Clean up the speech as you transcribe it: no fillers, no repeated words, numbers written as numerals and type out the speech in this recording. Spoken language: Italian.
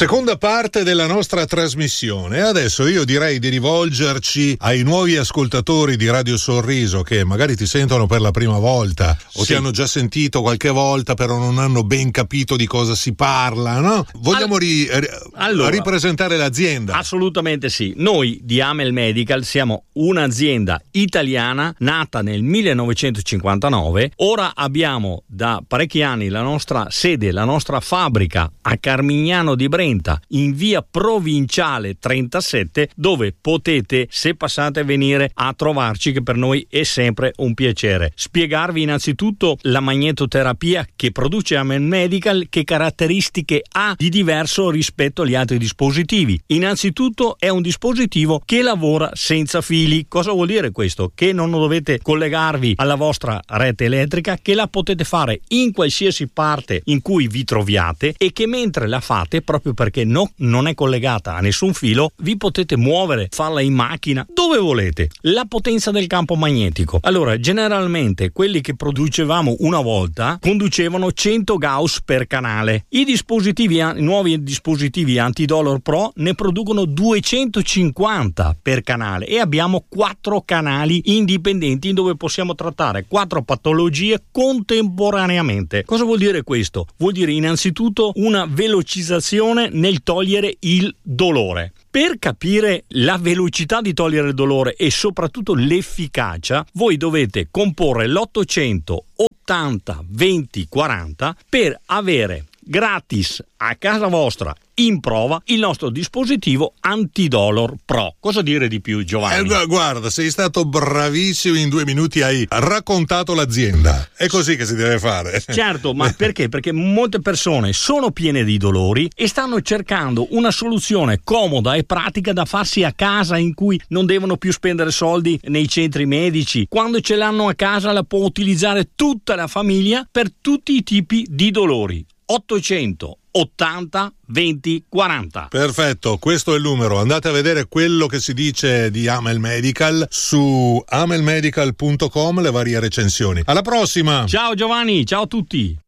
Seconda parte della nostra trasmissione. Adesso io direi di rivolgerci ai nuovi ascoltatori di Radio Sorriso che magari ti sentono per la prima volta o ti hanno già sentito qualche volta però non hanno ben capito di cosa si parla, no? Vogliamo ripresentare l'azienda? Assolutamente sì. Noi di Amel Medical siamo un'azienda italiana nata nel 1959. Ora abbiamo da parecchi anni la nostra sede, la nostra fabbrica a Carmignano di Brenta, in via Provinciale 37, dove potete, se passate, venire a trovarci, che per noi è sempre un piacere. Spiegarvi innanzitutto la magnetoterapia che produce Amel Medical, che caratteristiche ha di diverso rispetto agli altri dispositivi. Innanzitutto è un dispositivo che lavora senza fili. Cosa vuol dire questo? Che non dovete collegarvi alla vostra rete elettrica, che la potete fare in qualsiasi parte in cui vi troviate e che mentre la fate, proprio perché non è collegata a nessun filo, vi potete muovere, farla in macchina, dove volete. La potenza del campo magnetico. Allora, generalmente quelli che producevamo una volta conducevano 100 Gauss per canale. I nuovi dispositivi Antidolor Pro ne producono 250 per canale e abbiamo 4 canali indipendenti dove possiamo trattare 4 patologie contemporaneamente. Cosa vuol dire questo? Vuol dire innanzitutto una velocizzazione nel togliere il dolore. Per capire la velocità di togliere il dolore e soprattutto l'efficacia, voi dovete comporre l'800 80 20 40 per avere gratis a casa vostra in prova il nostro dispositivo Antidolor Pro. Cosa dire di più, Giovanni? Guarda, sei stato bravissimo, in 2 minuti hai raccontato l'azienda. È così che si deve fare. Certo, ma perché? Perché molte persone sono piene di dolori e stanno cercando una soluzione comoda e pratica da farsi a casa, in cui non devono più spendere soldi nei centri medici. Quando ce l'hanno a casa la può utilizzare tutta la famiglia per tutti i tipi di dolori. 800 80 20 40. Perfetto, questo è il numero. Andate a vedere quello che si dice di Amel Medical su amelmedical.com, le varie recensioni. Alla prossima. Ciao Giovanni, ciao a tutti.